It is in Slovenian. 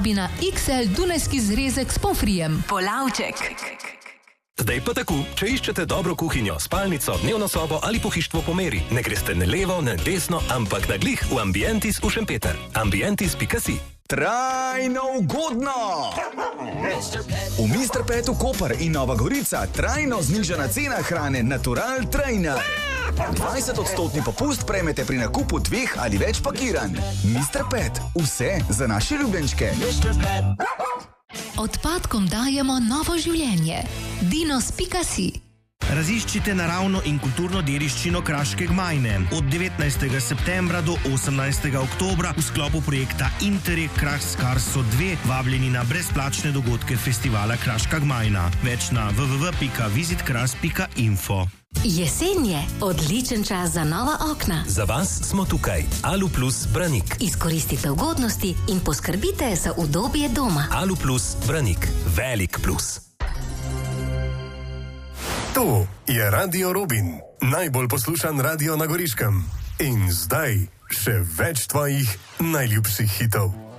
pozabi na XL dunajski zrezek s pomfrijem. Polavček. Zdaj pa tako, če iščete dobro kuhinjo, spalnico, dnevno sobo ali pohištvo po meri, ne greste ne levo, ne desno, ampak na glih v Ambientis v Šempeter. Ambientis.si. Trajno ugodno! V Mr. Petu Koper in Nova Gorica trajno znižana cena hrane Natural Trainer. 20% popust prejmete pri nakupu 2 ali več pakiranj. Mr. Pet, vse za naše ljubljenčke. Odpadkom dajemo novo življenje. Dinos.si. Raziščite naravno in kulturno dediščino Kraške gmajne. Od 19. septembra do 18. oktobra v sklopu projekta Interreg Kraškarso 2 vabljeni na brezplačne dogodke festivala Kraška gmajna. Več na www.visitkras.info. Jesen je odličen čas za nova okna. Za vas smo tukaj. Alu Plus Branik. Izkoristite ugodnosti in poskrbite za udobje doma. Alu Plus Branik. Velik plus. To je Radio Robin, najbolj poslušan radio na Goriškem. In zdaj še več tvojih najljubših hitov.